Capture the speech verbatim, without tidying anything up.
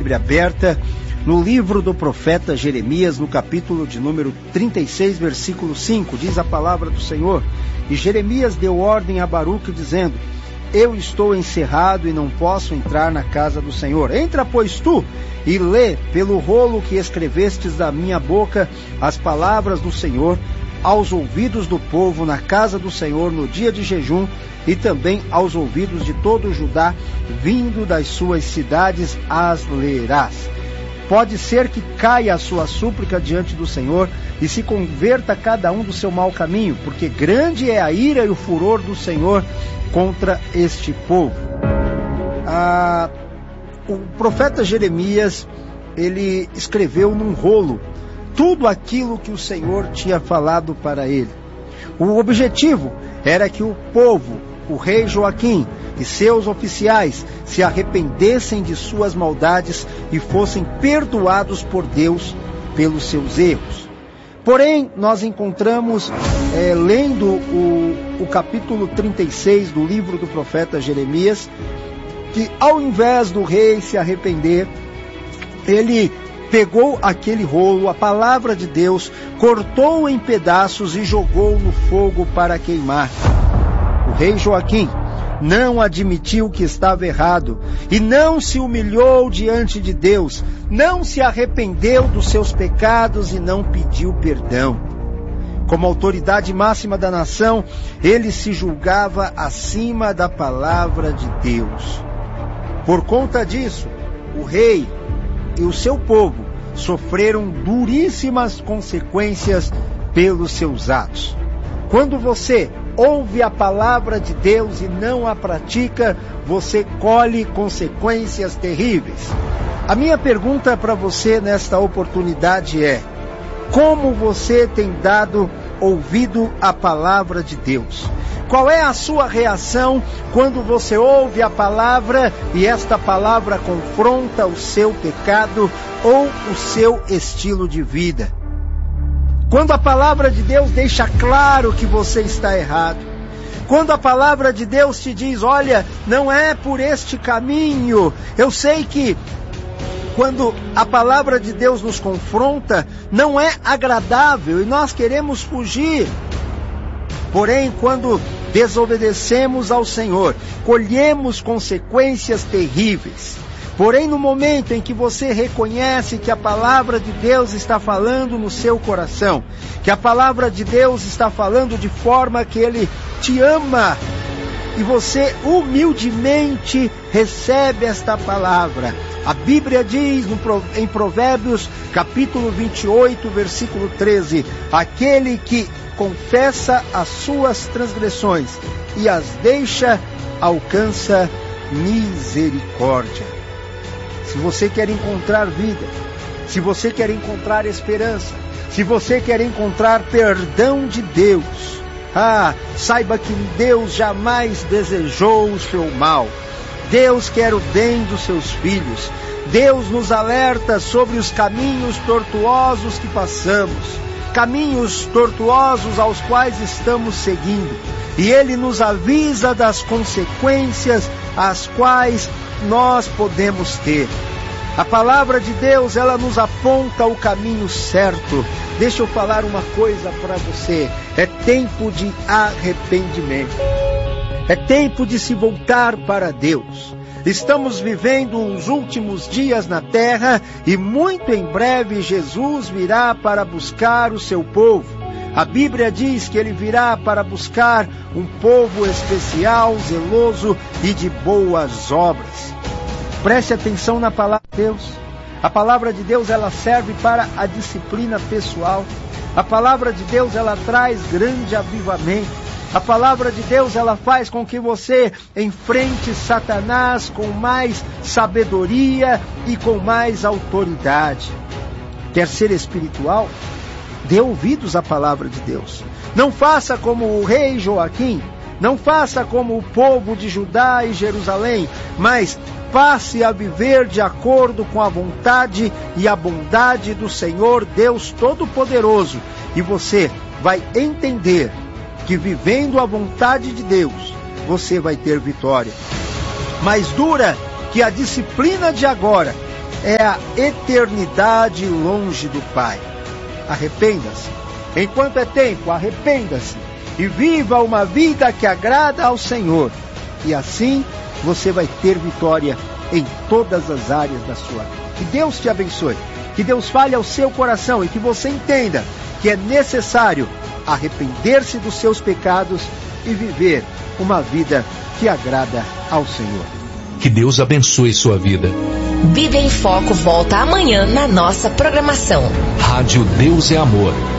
Bíblia aberta no livro do profeta Jeremias, no capítulo de número trinta e seis, versículo cinco, diz a palavra do Senhor: E Jeremias deu ordem a Baruque, dizendo: Eu estou encerrado e não posso entrar na casa do Senhor. Entra, pois, tu, e lê pelo rolo que escrevestes da minha boca as palavras do Senhor aos ouvidos do povo na casa do Senhor no dia de jejum, e também aos ouvidos de todo o Judá, vindo das suas cidades as lerás. Pode ser que caia a sua súplica diante do Senhor e se converta cada um do seu mau caminho, porque grande é a ira e o furor do Senhor contra este povo. Ah, o profeta Jeremias, ele escreveu num rolo tudo aquilo que o Senhor tinha falado para ele. O objetivo era que o povo, o rei Joaquim e seus oficiais se arrependessem de suas maldades e fossem perdoados por Deus pelos seus erros. Porém, nós encontramos, é, lendo o, o capítulo trinta e seis do livro do profeta Jeremias, que ao invés do rei se arrepender, ele pegou aquele rolo, a palavra de Deus, cortou em pedaços e jogou no fogo para queimar. O rei Joaquim não admitiu que estava errado e não se humilhou diante de Deus, não se arrependeu dos seus pecados e não pediu perdão. Como autoridade máxima da nação, ele se julgava acima da palavra de Deus. Por conta disso, o rei e o seu povo sofreram duríssimas consequências pelos seus atos. Quando você ouve a palavra de Deus e não a pratica, você colhe consequências terríveis. A minha pergunta para você nesta oportunidade é: como você tem dado ouvido à palavra de Deus? Qual é a sua reação quando você ouve a palavra e esta palavra confronta o seu pecado ou o seu estilo de vida? Quando a palavra de Deus deixa claro que você está errado. Quando a palavra de Deus te diz: olha, não é por este caminho. Eu sei que quando a palavra de Deus nos confronta, não é agradável e nós queremos fugir. Porém, quando desobedecemos ao Senhor, colhemos consequências terríveis. Porém, no momento em que você reconhece que a palavra de Deus está falando no seu coração, que a palavra de Deus está falando de forma que Ele te ama, e você humildemente recebe esta palavra. A Bíblia diz no, em Provérbios, capítulo vinte e oito, versículo treze, aquele que confessa as suas transgressões e as deixa, alcança misericórdia. Se você quer encontrar vida, se você quer encontrar esperança, se você quer encontrar perdão de Deus, ah, saiba que Deus jamais desejou o seu mal. Deus quer o bem dos seus filhos. Deus nos alerta sobre os caminhos tortuosos que passamos, caminhos tortuosos aos quais estamos seguindo. E Ele nos avisa das consequências às quais nós podemos ter. A palavra de Deus, ela nos aponta o caminho certo. Deixa eu falar uma coisa para você. É tempo de arrependimento. É tempo de se voltar para Deus. Estamos vivendo os últimos dias na terra e muito em breve Jesus virá para buscar o seu povo. A Bíblia diz que Ele virá para buscar um povo especial, zeloso e de boas obras. Preste atenção na palavra de Deus. A palavra de Deus, ela serve para a disciplina pessoal. A palavra de Deus, ela traz grande avivamento. A palavra de Deus, ela faz com que você enfrente Satanás com mais sabedoria e com mais autoridade. Quer ser espiritual? Dê ouvidos à palavra de Deus. Não faça como o rei Joaquim, não faça como o povo de Judá e Jerusalém, mas passe a viver de acordo com a vontade e a bondade do Senhor Deus Todo-Poderoso. E você vai entender que vivendo a vontade de Deus, você vai ter vitória. Mais dura que a disciplina de agora é a eternidade longe do Pai. Arrependa-se. Enquanto é tempo, arrependa-se e viva uma vida que agrada ao Senhor. E assim você vai ter vitória em todas as áreas da sua vida. Que Deus te abençoe. Que Deus fale ao seu coração e que você entenda que é necessário arrepender-se dos seus pecados e viver uma vida que agrada ao Senhor. Que Deus abençoe sua vida. Bíblia em Foco volta amanhã na nossa programação. Rádio Deus é Amor.